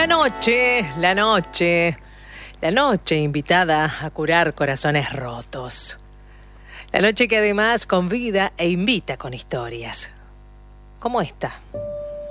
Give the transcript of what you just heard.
La noche invitada a curar corazones rotos. La noche que además convida e invita con historias. Como esta.